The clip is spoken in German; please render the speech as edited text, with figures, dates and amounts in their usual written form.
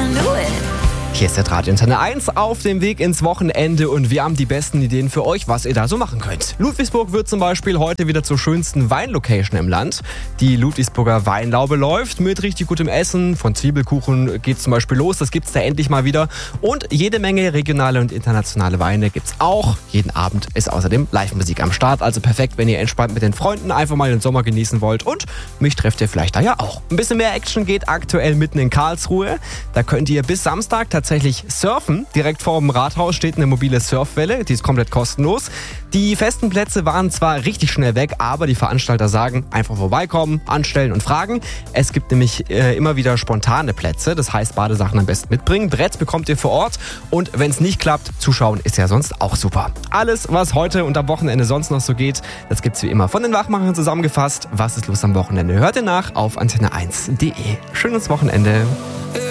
can do it. Hier ist der Radio Antenne 1 auf dem Weg ins Wochenende und wir haben die besten Ideen für euch, was ihr da so machen könnt. Ludwigsburg wird zum Beispiel heute wieder zur schönsten Weinlocation im Land. Die Ludwigsburger Weinlaube läuft mit richtig gutem Essen. Von Zwiebelkuchen geht's zum Beispiel los, das gibt's da endlich mal wieder. Und jede Menge regionale und internationale Weine gibt's auch. Jeden Abend ist außerdem Live-Musik am Start, also perfekt, wenn ihr entspannt mit den Freunden einfach mal den Sommer genießen wollt. Und mich trefft ihr vielleicht da ja auch. Ein bisschen mehr Action geht aktuell mitten in Karlsruhe. Da könnt ihr bis Samstag tatsächlich surfen. Direkt vor dem Rathaus steht eine mobile Surfwelle, die ist komplett kostenlos. Die festen Plätze waren zwar richtig schnell weg, aber die Veranstalter sagen, einfach vorbeikommen, anstellen und fragen. Es gibt nämlich immer wieder spontane Plätze, das heißt Badesachen am besten mitbringen. Brett bekommt ihr vor Ort und wenn es nicht klappt, zuschauen ist ja sonst auch super. Alles, was heute und am Wochenende sonst noch so geht, das gibt's wie immer von den Wachmachern zusammengefasst. Was ist los am Wochenende? Hört ihr nach auf antenne1.de. Schönes Wochenende.